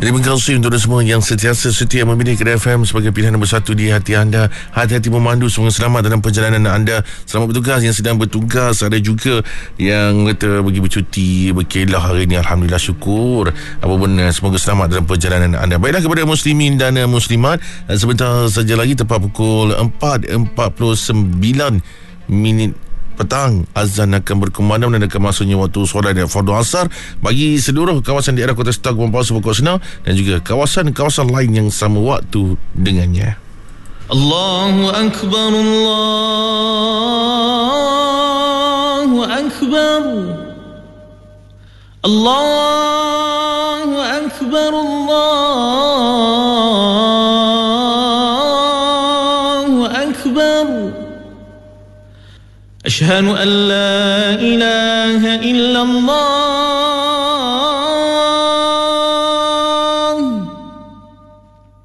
Terima kasih untuk semua yang sentiasa setia memilih Kedah FM sebagai pilihan nombor 1 di hati anda. Hati-hati memandu, semoga selamat dalam perjalanan anda. Selamat bertugas yang sedang bertugas. Ada juga yang kata pergi bercuti, berkelah hari ini. Alhamdulillah, syukur. Apa benar, semoga selamat dalam perjalanan anda. Baiklah, kepada muslimin dan muslimat, sebentar saja lagi tepat pukul 4.49 minit petang, azan akan berkumandang dan akan masuknya waktu solat dan fardu asar bagi seluruh kawasan daerah Kota Setang, Kuala Lumpur, Pokok Senau dan juga kawasan-kawasan lain yang sama waktu dengannya. Allahu Akbar, Allahu Akbar, Allahu Akbar, Allahu Akbar. أشهد أن لا